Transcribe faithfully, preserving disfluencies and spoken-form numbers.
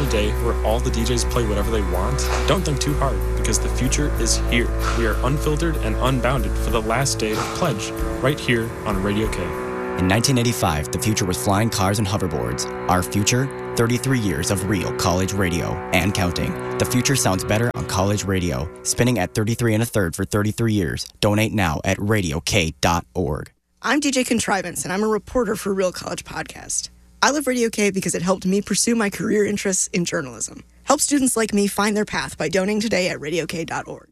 a day where all the D Js play whatever they want? Don't think too hard, because the future is here. We are unfiltered and unbounded for the last day of Pledge, right here on Radio K. In nineteen eighty-five, the future was flying cars and hoverboards. Our future? thirty-three years of real college radio and counting. The future sounds better on college radio. Spinning at thirty-three and a third for thirty-three years. Donate now at radio k dot org. I'm D J Contrivance, and I'm a reporter for Real College Podcast. I love Radio K because it helped me pursue my career interests in journalism. Help students like me find their path by donating today at radio k dot org.